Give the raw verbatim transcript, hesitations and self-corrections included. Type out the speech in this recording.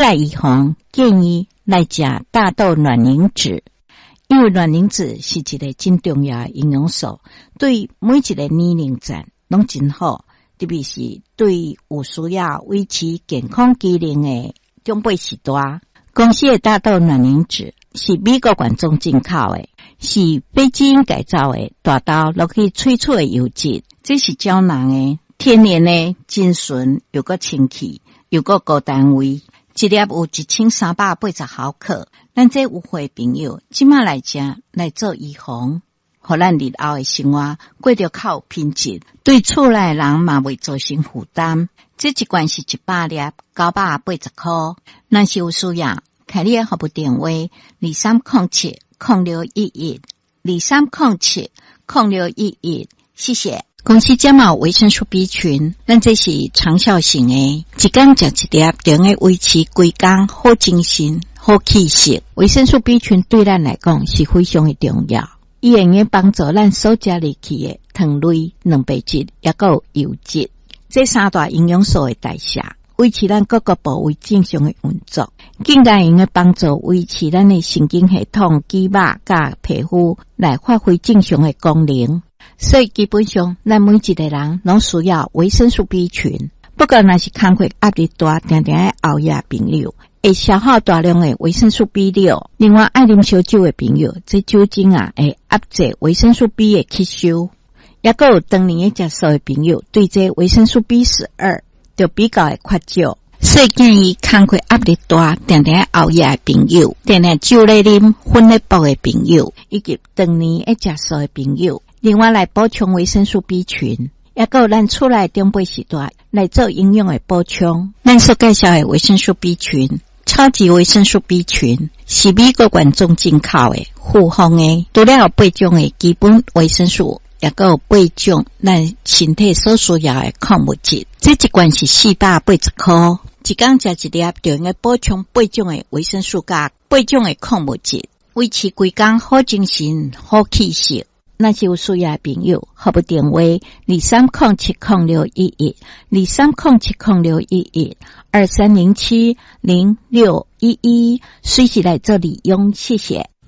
蔡宜红建议来吃大豆卵磷脂，因为卵磷脂是一个真重要的营养素，对每一个年龄层拢真好，特别是对有需要维持健康机能的长辈时代。公司的大豆卵磷脂是美国原种进口的，是非基因改造的大豆落去萃取的油脂，这是胶囊的天然的真纯，又个清气，又个高单位，一粒有一千三百八十毫克。咱这有货朋友即马来吃来做预防，互咱日后的生活过得较有品质，对厝内的人嘛未造成负担。这一罐是一百粒九百八十块，若是有需要，开你的服务电话二三零七零六一一二三零七零六一一，谢谢。公司加码维生素 B 群，咱这是长效型的，一天食一粒，就能维持规工好精神、好气色。维生素 B 群对咱来讲是非常的重要，伊会用帮助咱所食入去的糖类、蛋白质，也有油脂，这三大营养素的代谢，维持咱各个部位正常的运作，更加用帮助维持咱的神经系统、肌肉甲皮肤来发挥正常的功能。所以基本上咱每一个人拢需要维生素 B 群，不过若是工作压力大、常常爱熬夜的朋友，会消耗大量的维生素 B 六。另外爱啉烧酒的朋友，这酒精啊会压制维生素 B 的吸收。也有有当年的接受的朋友，对这维生素 B 十二 就比较的缺少。所以建议工作压力大、常常熬夜的朋友，常常酒咧啉、薰咧煲的朋友，以及当年会接受的朋友，另外来补充维生素 B 群，也有咱厝内长辈时代来做营养的补充。咱所介绍的维生素 B 群，超级维生素 B 群是美国原种进口的，复方的，除了有八种的基本维生素，也有八种咱身体所需要的矿物质。这一罐是四百八十块，一天食一粒就应该补充八种的维生素甲八种的矿物质，维持规工好精神、好气色。若是有需要的朋友，服务电话二三零七零六一一二三零七零六一一二三零七零六一一，随时来做利用，谢谢。